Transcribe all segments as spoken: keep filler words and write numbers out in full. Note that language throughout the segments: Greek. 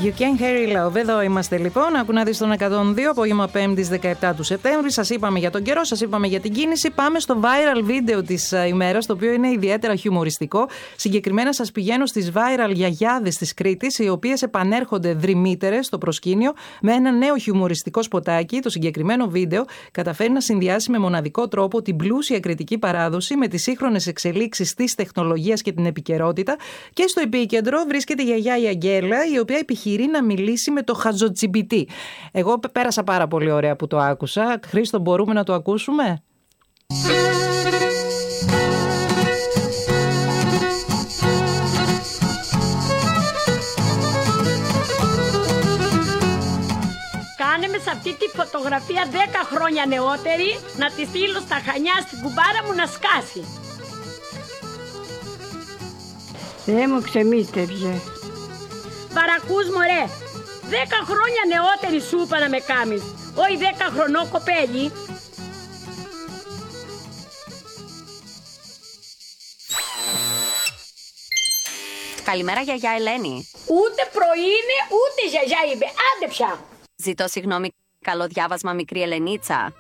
You Can Carry Love. Εδώ είμαστε λοιπόν. Ακούνατε στον εκατόν δύο, απόγευμα Πέμπτης δεκαεπτά του Σεπτέμβρη. Σας είπαμε για τον καιρό, σας είπαμε για την κίνηση. Πάμε στο viral βίντεο της ημέρας, το οποίο είναι ιδιαίτερα χιουμοριστικό. Συγκεκριμένα σας πηγαίνω στις viral γιαγιάδες της Κρήτης, οι οποίες επανέρχονται δρυμύτερες στο προσκήνιο με ένα νέο χιουμοριστικό σποτάκι. Το συγκεκριμένο βίντεο καταφέρει να συνδυάσει με μοναδικό τρόπο την πλούσια κρητική παράδοση με τις σύγχρονες εξελίξεις της τεχνολογίας και την επικαιρότητα. Και στο επίκεντρο βρίσκεται η γιαγιά η Αγγέλα, η οποία επιχειρεί να μιλήσει με το χαζοτζιμπιτί. Εγώ πέρασα πάρα πολύ ωραία που το άκουσα. Χρήστο, μπορούμε να το ακούσουμε? Κάνε με σε αυτή τη φωτογραφία δέκα χρόνια νεότερη, να τη στείλω στα Χανιά στην κουμπάρα μου να σκάσει. Δεν μου ξεμίστεψε. Παρακούς μωρέ, δέκα χρόνια νεότερη σου είπα να με κάμεις, όχι δέκα χρονό κοπέλι. Καλημέρα γιαγιά Ελένη. Ούτε πρωί είναι, ούτε γιαγιά είπε, άντε πια. Ζητώ συγγνώμη, καλό διάβασμα μικρή Ελενίτσα.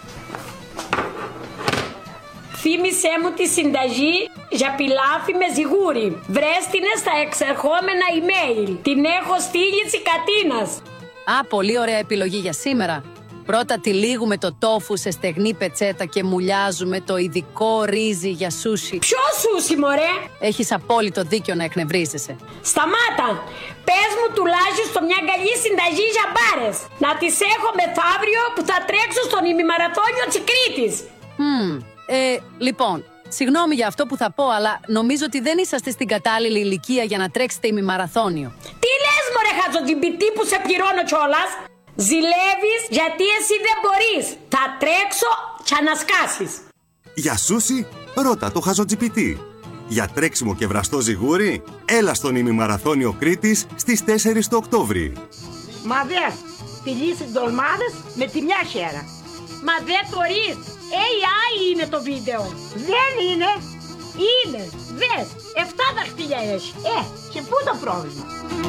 Θύμησέ μου τη συνταγή για πιλάφι με ζιγούρι. Βρέστηνε στα εξερχόμενα email. Την έχω στείλει τσικατίνας. Α, πολύ ωραία επιλογή για σήμερα. Πρώτα τυλίγουμε το τόφου σε στεγνή πετσέτα και μουλιάζουμε το ειδικό ρύζι για σούσι. Ποιο σούσι μωρέ? Έχεις απόλυτο δίκιο να εκνευρίζεσαι. Σταμάτα! Πες μου τουλάχιστον μια καλή συνταγή για μπάρες. Να τις έχω μεθαύριο που θα τρέξω στον ημιμαραθώνιο της Κρήτης. Μμμ. Ε, λοιπόν, συγγνώμη για αυτό που θα πω, αλλά νομίζω ότι δεν είσαστε στην κατάλληλη ηλικία για να τρέξετε ημιμαραθώνιο. Τι λες μωρέ χαζοτζιμπιτί που σε πληρώνω κιόλας? Ζηλεύεις γιατί εσύ δεν μπορείς. Θα τρέξω κι να σκάσεις. Για σούσι, ρώτα το χαζοτζιπιτί. Για τρέξιμο και βραστό ζιγούρι, έλα στον ημιμαραθώνιο Κρήτης στις τέσσερις του Οκτώβρη. Μα δες, τη λύση ντολμάδες με τη μια χέρα. Μα δεν θωρείς. έι άι είναι το βίντεο. Δεν είναι. Είναι. Δες. Εφτά δαχτυλιά έχει. Ε, και πού το πρόβλημα?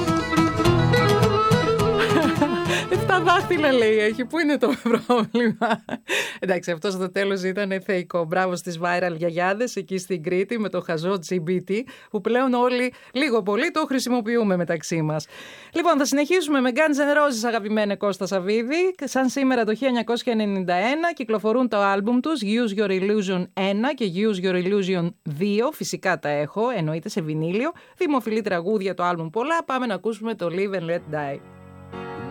Εφτά δάχτυλα λέει έχει. Πού είναι το πρόβλημα? Εντάξει, αυτό στο τέλος ήταν θεϊκό. Μπράβο στις viral γιαγιάδες εκεί στην Κρήτη με το χαζό τζι μπι τι που πλέον όλοι λίγο πολύ το χρησιμοποιούμε μεταξύ μας. Λοιπόν, θα συνεχίσουμε με Guns N' Roses, αγαπημένε Κώστα Σαββίδη. Σαν σήμερα το χίλια εννιακόσια ενενήντα ένα κυκλοφορούν το άλμπουμ τους Use Your Illusion ένα και Use Your Illusion δύο. Φυσικά τα έχω, εννοείται σε βινίλιο. Δημοφιλή τραγούδια το άλμπουμ πολλά. Πάμε να ακούσουμε το Live and Let Die.